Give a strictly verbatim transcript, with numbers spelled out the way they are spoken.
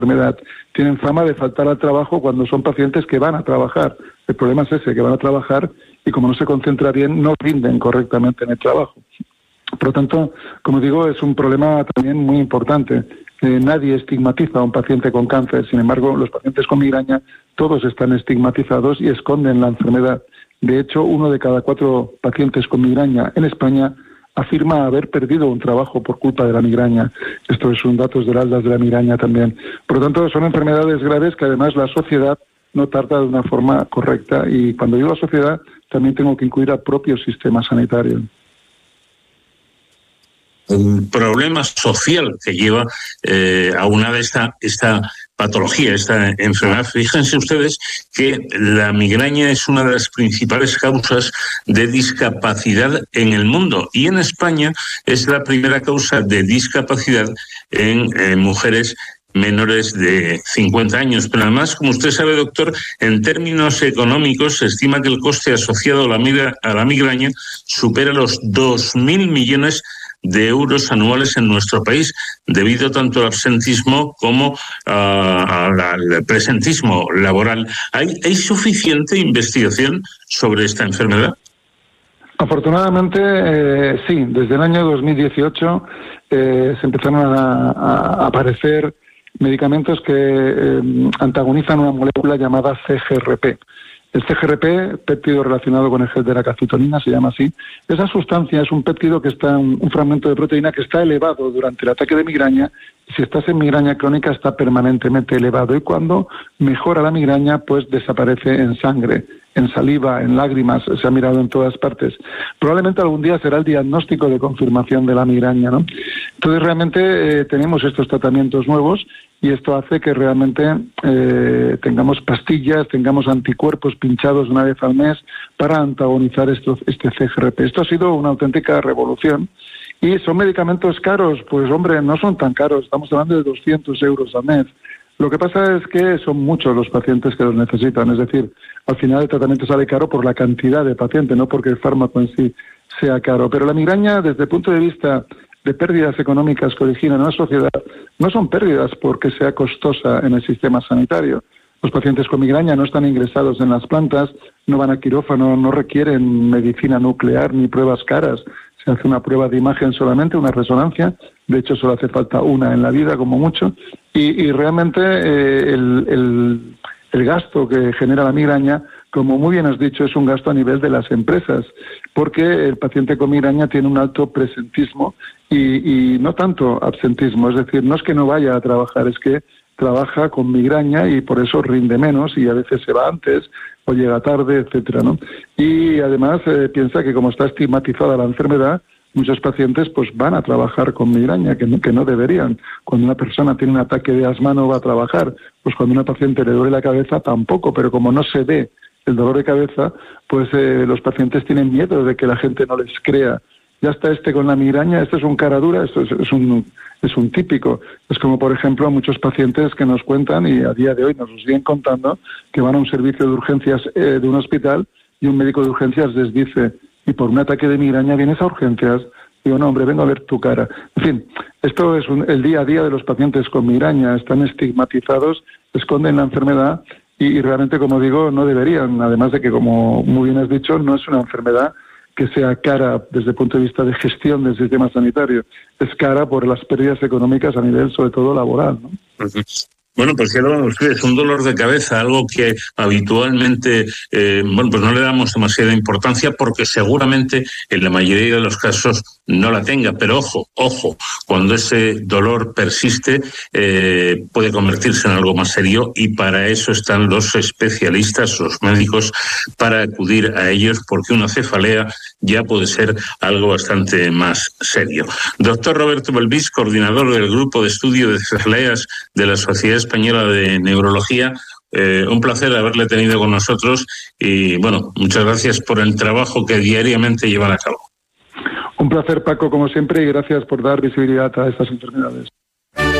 enfermedad tienen fama de faltar al trabajo cuando son pacientes que van a trabajar. El problema es ese, que van a trabajar y como no se concentra bien, no rinden correctamente en el trabajo. Por lo tanto, como digo, es un problema también muy importante. Eh, nadie estigmatiza a un paciente con cáncer, sin embargo, los pacientes con migraña todos están estigmatizados y esconden la enfermedad. De hecho, uno de cada cuatro pacientes con migraña en España afirma haber perdido un trabajo por culpa de la migraña. Estos son datos del Atlas de la migraña también. Por lo tanto, son enfermedades graves que además la sociedad no trata de una forma correcta. Y cuando digo sociedad, también tengo que incluir al propio sistema sanitario. Un problema social que lleva eh, aunada esta, esta patología, esta enfermedad. Fíjense ustedes que la migraña es una de las principales causas de discapacidad en el mundo y en España es la primera causa de discapacidad en eh, mujeres menores de cincuenta años. Pero además, como usted sabe, doctor, en términos económicos se estima que el coste asociado a la, migra- a la migraña supera los dos mil millones de euros anuales en nuestro país, debido tanto al absentismo como uh, al presentismo laboral. ¿Hay, ¿Hay suficiente investigación sobre esta enfermedad? Afortunadamente, eh, sí. Desde el año dos mil dieciocho eh, se empezaron a, a aparecer medicamentos que eh, antagonizan una molécula llamada C G R P. El C G R P, péptido relacionado con el gel de la calcitonina, se llama así. Esa sustancia es un péptido que está, un, un fragmento de proteína que está elevado durante el ataque de migraña. Y si estás en migraña crónica, está permanentemente elevado. Y cuando mejora la migraña, pues desaparece en sangre, en saliva, en lágrimas. Se ha mirado en todas partes. Probablemente algún día será el diagnóstico de confirmación de la migraña, ¿no? Entonces, realmente eh, tenemos estos tratamientos nuevos. Y esto hace que realmente eh, tengamos pastillas, tengamos anticuerpos pinchados una vez al mes para antagonizar esto, este C G R P. Esto ha sido una auténtica revolución. ¿Y son medicamentos caros? Pues hombre, no son tan caros. Estamos hablando de doscientos euros al mes. Lo que pasa es que son muchos los pacientes que los necesitan. Es decir, al final el tratamiento sale caro por la cantidad de pacientes, no porque el fármaco en sí sea caro. Pero la migraña, desde el punto de vista de pérdidas económicas que originan una sociedad, no son pérdidas porque sea costosa en el sistema sanitario. Los pacientes con migraña no están ingresados en las plantas, no van a quirófano, no requieren medicina nuclear ni pruebas caras. Se hace una prueba de imagen solamente, una resonancia. De hecho, solo hace falta una en la vida, como mucho. Y, y realmente eh, el, el, el gasto que genera la migraña, como muy bien has dicho, es un gasto a nivel de las empresas, porque el paciente con migraña tiene un alto presentismo y, y no tanto absentismo. Es decir, no es que no vaya a trabajar, es que trabaja con migraña y por eso rinde menos y a veces se va antes o llega tarde, etcétera, ¿no? Y además eh, piensa que como está estigmatizada la enfermedad, muchos pacientes pues van a trabajar con migraña, que no, que no deberían. Cuando una persona tiene un ataque de asma no va a trabajar, pues cuando a una paciente le duele la cabeza tampoco, pero como no se ve el dolor de cabeza, pues eh, los pacientes tienen miedo de que la gente no les crea. Ya está este con la migraña, este es un cara dura, esto es, es, un, es un típico. Es como, por ejemplo, muchos pacientes que nos cuentan, y a día de hoy nos lo siguen contando, que van a un servicio de urgencias eh, de un hospital y un médico de urgencias les dice, y por un ataque de migraña vienes a urgencias. Digo, no, hombre, vengo a ver tu cara. En fin, esto es un, el día a día de los pacientes con migraña. Están estigmatizados, esconden la enfermedad y, y realmente, como digo, no deberían. Además de que, como muy bien has dicho, no es una enfermedad que sea cara desde el punto de vista de gestión del sistema sanitario. Es cara por las pérdidas económicas a nivel, sobre todo, laboral, ¿no? Uh-huh. Bueno, pues ya lo ven ustedes, un dolor de cabeza, algo que habitualmente, eh, bueno, pues no le damos demasiada importancia porque seguramente en la mayoría de los casos no la tenga. Pero ojo, ojo, cuando ese dolor persiste eh, puede convertirse en algo más serio y para eso están los especialistas, los médicos, para acudir a ellos porque una cefalea ya puede ser algo bastante más serio. Doctor Roberto Belvis, coordinador del Grupo de Estudio de Cefaleas de la Sociedad Española de Neurología, eh, un placer haberle tenido con nosotros y, bueno, muchas gracias por el trabajo que diariamente llevan a cabo. Un placer, Paco, como siempre, y gracias por dar visibilidad a estas enfermedades.